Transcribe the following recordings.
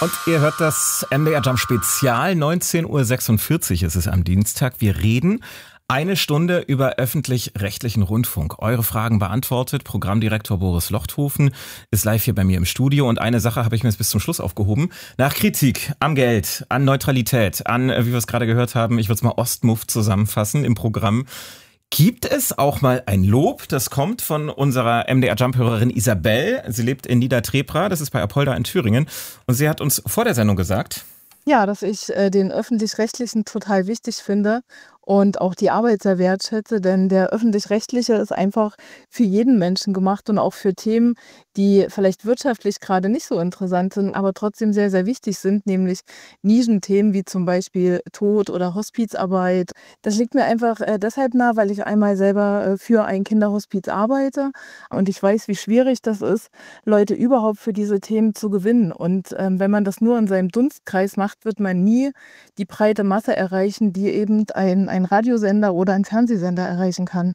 Und ihr hört das MDR Jump Spezial, 19.46 Uhr ist es am Dienstag. Wir reden eine Stunde über öffentlich-rechtlichen Rundfunk. Eure Fragen beantwortet. Programmdirektor Boris Lochthofen ist live hier bei mir im Studio. Und eine Sache habe ich mir jetzt bis zum Schluss aufgehoben. Nach Kritik am Geld, an Neutralität, an, wie wir es gerade gehört haben, ich würde es mal Ostmuff zusammenfassen im Programm. Gibt es auch mal ein Lob, das kommt von unserer MDR-Jump-Hörerin Isabel. Sie lebt in Niedertrepra, das ist bei Apolda in Thüringen. Und sie hat uns vor der Sendung gesagt: Ja, dass ich den Öffentlich-Rechtlichen total wichtig finde und auch die Arbeit sehr wertschätze, denn der Öffentlich-Rechtliche ist einfach für jeden Menschen gemacht und auch für Themen, die vielleicht wirtschaftlich gerade nicht so interessant sind, aber trotzdem sehr, sehr wichtig sind, nämlich Nischenthemen wie zum Beispiel Tod oder Hospizarbeit. Das liegt mir einfach deshalb nah, weil ich einmal selber für ein Kinderhospiz arbeite und ich weiß, wie schwierig das ist, Leute überhaupt für diese Themen zu gewinnen. Und wenn man das nur in seinem Dunstkreis macht, wird man nie die breite Masse erreichen, die eben ein Radiosender oder ein Fernsehsender erreichen kann.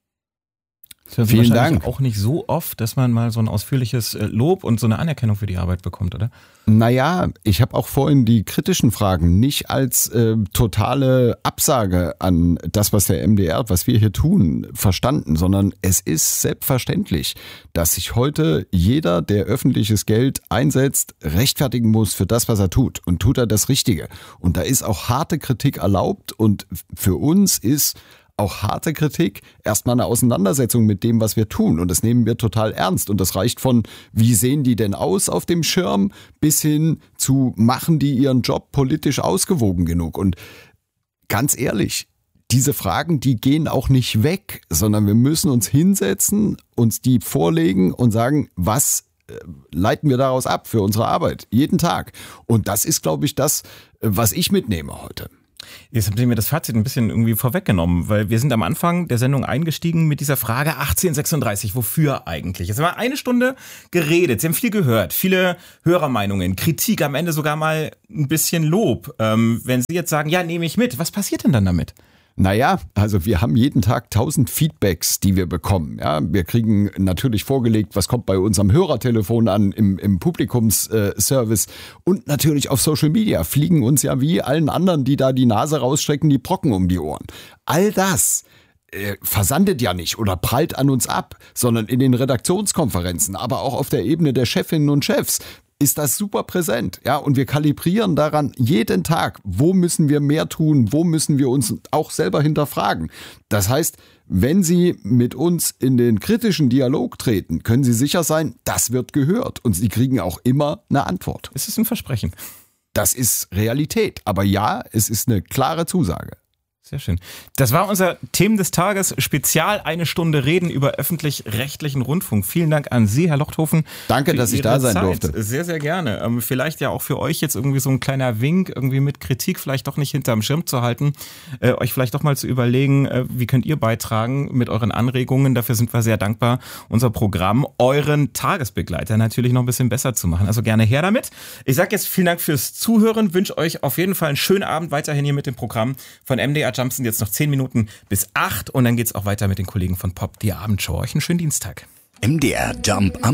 Vielen Dank. Auch nicht so oft, dass man mal so ein ausführliches Lob und so eine Anerkennung für die Arbeit bekommt, oder? Naja, ich habe auch vorhin die kritischen Fragen nicht als totale Absage an das, was der MDR, was wir hier tun, verstanden, sondern es ist selbstverständlich, dass sich heute jeder, der öffentliches Geld einsetzt, rechtfertigen muss für das, was er tut. Und tut er das Richtige. Und da ist auch harte Kritik erlaubt und für uns ist auch harte Kritik erstmal eine Auseinandersetzung mit dem, was wir tun. Und das nehmen wir total ernst. Und das reicht von, wie sehen die denn aus auf dem Schirm, bis hin zu, machen die ihren Job politisch ausgewogen genug? Und ganz ehrlich, diese Fragen, die gehen auch nicht weg, sondern wir müssen uns hinsetzen, uns die vorlegen und sagen, was leiten wir daraus ab für unsere Arbeit? Jeden Tag. Und das ist, glaube ich, das, was ich mitnehme heute. Jetzt habt ihr mir das Fazit ein bisschen irgendwie vorweggenommen, weil wir sind am Anfang der Sendung eingestiegen mit dieser Frage 1836, wofür eigentlich? Jetzt haben wir eine Stunde geredet, Sie haben viel gehört, viele Hörermeinungen, Kritik, am Ende sogar mal ein bisschen Lob. Wenn Sie jetzt sagen, ja, nehme ich mit, was passiert denn dann damit? Naja, also wir haben jeden Tag 1000 Feedbacks, die wir bekommen. Ja, wir kriegen natürlich vorgelegt, was kommt bei unserem Hörertelefon an, im Publikumsservice und natürlich auf Social Media fliegen uns ja wie allen anderen, die da die Nase rausstrecken, die Brocken um die Ohren. All das versandet ja nicht oder prallt an uns ab, sondern in den Redaktionskonferenzen, aber auch auf der Ebene der Chefinnen und Chefs ist das super präsent. Ja, und wir kalibrieren daran jeden Tag, wo müssen wir mehr tun, wo müssen wir uns auch selber hinterfragen. Das heißt, wenn Sie mit uns in den kritischen Dialog treten, können Sie sicher sein, das wird gehört und Sie kriegen auch immer eine Antwort. Es ist ein Versprechen. Das ist Realität, aber ja, es ist eine klare Zusage. Sehr schön. Das war unser Themen des Tages. Spezial eine Stunde reden über öffentlich-rechtlichen Rundfunk. Vielen Dank an Sie, Herr Lochthofen. Danke, dass ich da sein durfte. Sehr, sehr gerne. Vielleicht ja auch für euch jetzt irgendwie so ein kleiner Wink, irgendwie mit Kritik vielleicht doch nicht hinterm Schirm zu halten, euch vielleicht doch mal zu überlegen, wie könnt ihr beitragen mit euren Anregungen. Dafür sind wir sehr dankbar, unser Programm, euren Tagesbegleiter natürlich noch ein bisschen besser zu machen. Also gerne her damit. Ich sage jetzt vielen Dank fürs Zuhören, wünsche euch auf jeden Fall einen schönen Abend weiterhin hier mit dem Programm von MDR Jump. Sind jetzt noch 10 Minuten bis 8 und dann geht's auch weiter mit den Kollegen von Pop, die Abendshow. Euch einen schönen Dienstag. MDR Jump am